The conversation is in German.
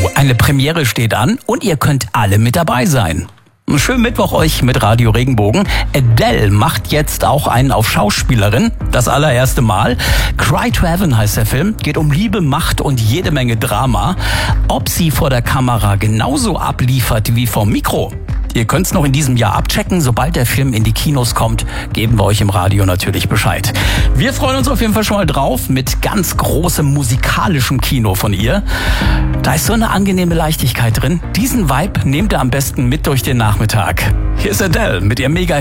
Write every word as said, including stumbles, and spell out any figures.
Eine Premiere steht an und ihr könnt alle mit dabei sein. Einen schönen Mittwoch euch mit Radio Regenbogen. Adele macht jetzt auch einen auf Schauspielerin. Das allererste Mal. Cry to Heaven heißt der Film. Geht um Liebe, Macht und jede Menge Drama. Ob sie vor der Kamera genauso abliefert wie vom Mikro? Ihr könnt's noch in diesem Jahr abchecken. Sobald der Film in die Kinos kommt, geben wir euch im Radio natürlich Bescheid. Wir freuen uns auf jeden Fall schon mal drauf mit ganz großem musikalischen Kino von ihr. Da ist so eine angenehme Leichtigkeit drin. Diesen Vibe nehmt ihr am besten mit durch den Nachmittag. Hier ist Adele mit ihrem mega